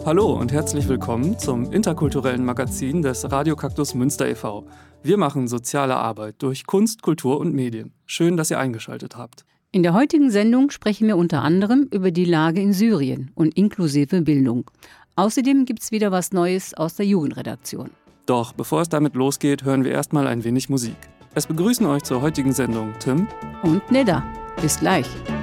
Hallo und herzlich willkommen zum interkulturellen Magazin des Radio Kaktus Münster e.V. Wir machen soziale Arbeit durch Kunst, Kultur und Medien. Schön, dass ihr eingeschaltet habt. In der heutigen Sendung sprechen wir unter anderem über die Lage in Syrien und inklusive Bildung. Außerdem gibt es wieder was Neues aus der Jugendredaktion. Doch bevor es damit losgeht, hören wir erstmal ein wenig Musik. Es begrüßen euch zur heutigen Sendung Tim und Neda. Bis gleich.